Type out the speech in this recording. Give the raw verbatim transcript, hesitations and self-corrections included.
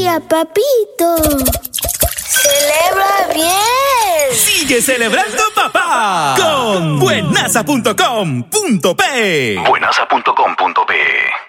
día, papito. ¡Celebra bien! ¡Sigue celebrando, papá! Con buenaza punto com punto pe. buenaza punto com punto pe